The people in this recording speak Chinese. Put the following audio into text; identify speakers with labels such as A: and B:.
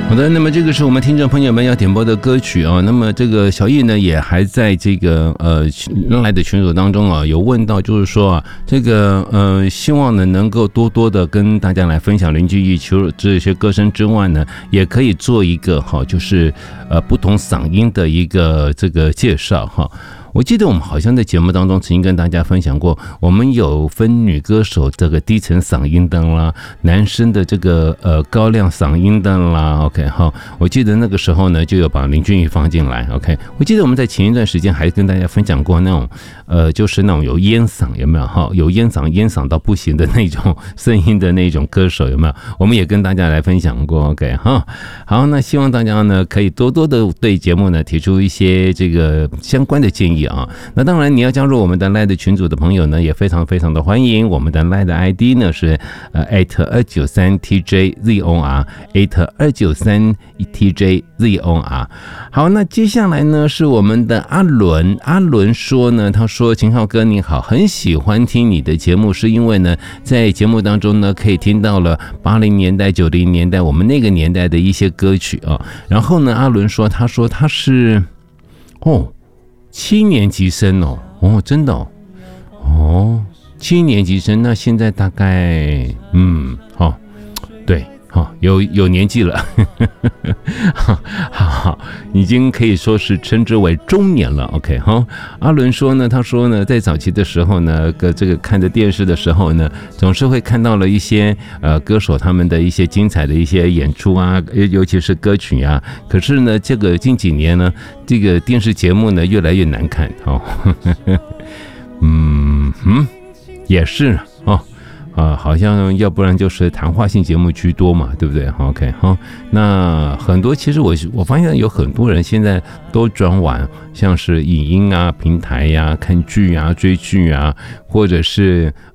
A: 好的，那么这个是我们听众朋友们要点播的歌曲啊。那么这个小易呢，也还在这个来的群组当中啊，有问到，就是说啊，这个希望呢能够多多的跟大家来分享林俊逸除了这些歌声之外呢，也可以做一个就是不同嗓音的一个这个介绍哈。我记得我们好像在节目当中曾经跟大家分享过，我们有分女歌手这个低沉嗓音的啦，男生的这个高亮嗓音的啦 ，OK 好，我记得那个时候呢就有把林俊逸放进来 ，OK， 我记得我们在前一段时间还跟大家分享过那种就是那种有烟嗓有没有哈，有烟嗓到不行的那种声音的那种歌手有没有？我们也跟大家来分享过 ，OK 哈，好，那希望大家呢可以多多的对节目呢提出一些这个相关的建议。那当然你要加入我们的 LINE 群组的朋友呢也非常非常的欢迎，我们的 LINE 的 ID 呢是@293TJZOR @293TJZOR。 好，那接下来呢是我们的阿伦说呢，他说秦浩哥你好，很喜欢听你的节目，是因为呢在节目当中呢可以听到了80年代90年代我们那个年代的一些歌曲啊。然后呢阿伦说他是7年级生真的7年级生，那现在大概对有年纪了好，已经可以说是称之为中年了 OK 阿伦说呢，他说呢在早期的时候呢这个看着电视的时候呢总是会看到了一些歌手他们的一些精彩的一些演出啊，尤其是歌曲啊，可是呢这个近几年呢这个电视节目呢越来越难看也是好像要不然就是谈话性节目居多嘛，对不对 ？OK 那很多其实我发现有很多人现在都转往像是影音啊、平台呀、看剧啊、追剧啊，或者是